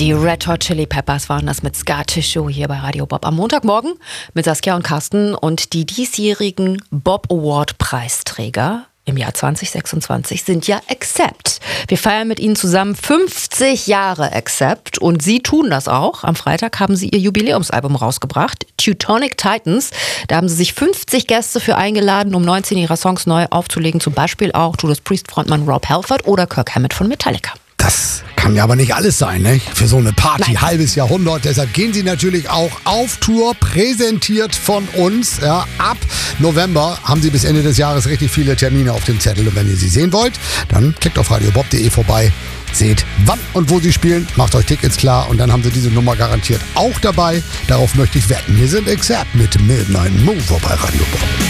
Die Red Hot Chili Peppers waren das mit Scar Tissue hier bei Radio Bob am Montagmorgen mit Saskia und Carsten und die diesjährigen Bob Award Preisträger im Jahr 2026 sind ja Accept. Wir feiern mit ihnen zusammen 50 Jahre Accept und sie tun das auch. Am Freitag haben sie ihr Jubiläumsalbum rausgebracht, Teutonic Titans. Da haben sie sich 50 Gäste für eingeladen, um 19 ihrer Songs neu aufzulegen. Zum Beispiel auch Judas Priest-Frontmann Rob Halford oder Kirk Hammett von Metallica. Das kann ja aber nicht alles sein, ne? Für so eine Party, Nein. halbes Jahrhundert. Deshalb gehen sie natürlich auch auf Tour, präsentiert von uns. Ja, ab November haben sie bis Ende des Jahres richtig viele Termine auf dem Zettel. Und wenn ihr sie sehen wollt, dann klickt auf radiobob.de vorbei. Seht, wann und wo sie spielen, macht euch Tickets klar und dann haben sie diese Nummer garantiert auch dabei. Darauf möchte ich wetten. Wir sind Accept mit Midnight Mover bei Radio Bob.